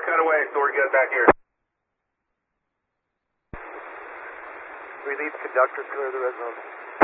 cut away, so we're good back here. Release conductors, clear the red zone.